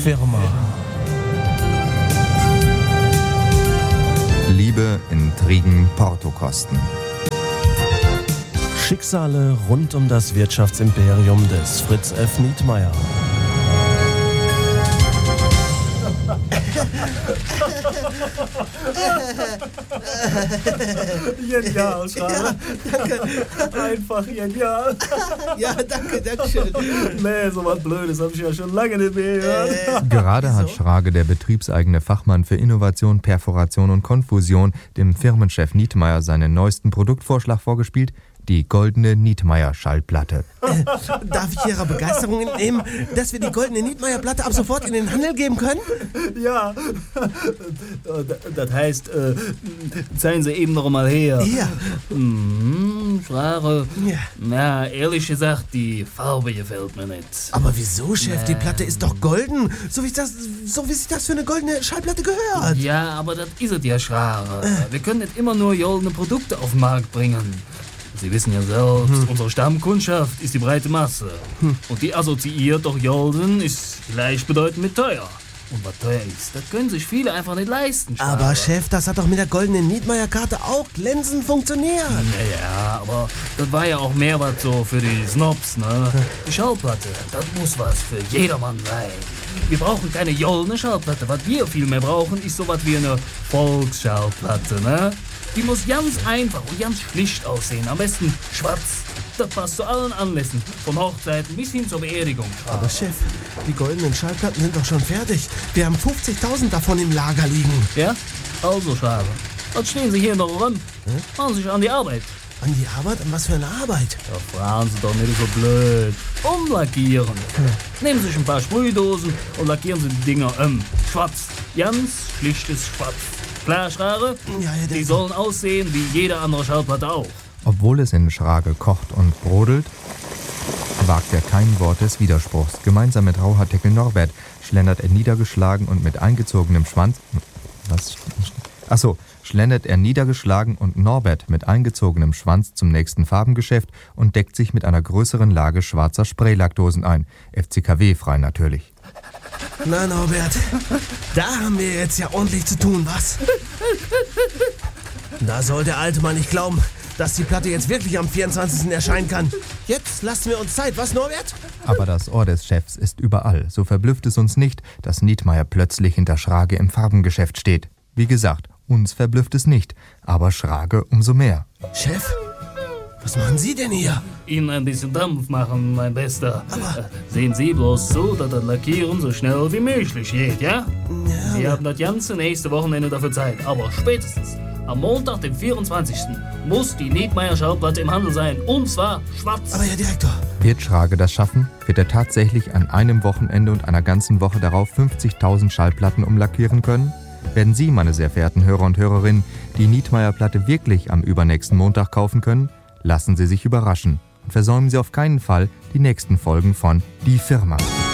Firma. Liebe, Intrigen, Portokosten. Schicksale rund um das Wirtschaftsimperium des Fritz F. Nietmeyer. Genial, Schrader. Ja, danke. Einfach genial. Ja, danke schön. Nee, so was Blödes habe ich ja schon lange nicht mehr gehört. Gerade hat Schrage, der betriebseigene Fachmann für Innovation, Perforation und Konfusion, dem Firmenchef Nietmeyer seinen neuesten Produktvorschlag vorgespielt, die goldene Nietmeyer-Schallplatte. Darf ich Ihrer Begeisterung entnehmen, dass wir die goldene Nietmeyer-Platte ab sofort in den Handel geben können? Ja, das heißt, zeigen Sie eben noch mal her. Ja. Schrader. Ja. Na, ehrlich gesagt, die Farbe gefällt mir nicht. Aber wieso, Chef? Die Platte ist doch golden. So wie sich das für eine goldene Schallplatte gehört. Ja, aber das ist es ja, Schrader. Wir können nicht immer nur goldene Produkte auf den Markt bringen. Sie wissen ja selbst, unsere Stammkundschaft ist die breite Masse. Und die assoziiert doch golden ist gleichbedeutend mit teuer. Und was teuer ist, das können sich viele einfach nicht leisten, Schrader. Aber Chef, das hat doch mit der goldenen Nietmeyer-Karte auch glänzend funktioniert. Naja, aber das war ja auch mehr was so für die Snobs, ne? Die Schallplatte, das muss was für jedermann sein. Wir brauchen keine goldene Schallplatte. Was wir viel mehr brauchen, ist sowas wie eine Volksschallplatte, ne? Die muss ganz einfach und ganz schlicht aussehen. Am besten schwarz. Das passt zu allen Anlässen. Von Hochzeiten bis hin zur Beerdigung. Aber Chef, die goldenen Schallplatten sind doch schon fertig. Wir haben 50.000 davon im Lager liegen. Ja? Also, Schrader. Was stehen Sie hier noch rum? Machen Sie sich an die Arbeit. An die Arbeit? An was für eine Arbeit? Ja, fragen Sie doch nicht so blöd. Umlackieren. Nehmen Sie sich ein paar Sprühdosen und lackieren Sie die Dinger schwarz. Ganz schlichtes Schwarz. Klar, Schrader? Ja, Die sollen aussehen wie jede andere Schallplatte auch. Obwohl es in Schrage kocht und brodelt, wagt er kein Wort des Widerspruchs. Gemeinsam mit Rauhaardeckel Norbert schlendert er niedergeschlagen und mit eingezogenem Schwanz... schlendert er niedergeschlagen und Norbert mit eingezogenem Schwanz zum nächsten Farbengeschäft und deckt sich mit einer größeren Lage schwarzer Spraylackdosen ein. FCKW-frei natürlich. Na, Norbert, da haben wir jetzt ja ordentlich zu tun, was? Da soll der Alte mal nicht glauben, dass die Platte jetzt wirklich am 24. erscheinen kann. Jetzt lassen wir uns Zeit, was, Norbert? Aber das Ohr des Chefs ist überall. So verblüfft es uns nicht, dass Nietmeyer plötzlich hinter Schrage im Farbengeschäft steht. Wie gesagt, uns verblüfft es nicht, aber Schrage umso mehr. Chef, was machen Sie denn hier? Ihnen ein bisschen Dampf machen, mein Bester. Aber sehen Sie bloß so, dass das Lackieren so schnell wie möglich geht, ja? Ja, Sie haben das ganze nächste Wochenende dafür Zeit. Aber spätestens am Montag, dem 24. muss die Nietmeyer Schallplatte im Handel sein. Und zwar schwarz. aber Herr Direktor, Wird Schrage das schaffen? Wird er tatsächlich an einem Wochenende und einer ganzen Woche darauf 50.000 Schallplatten umlackieren können? Werden Sie, meine sehr verehrten Hörer und Hörerinnen, die Nietmeyer-Platte wirklich am übernächsten Montag kaufen können? Lassen Sie sich überraschen und versäumen Sie auf keinen Fall die nächsten Folgen von Die Firma.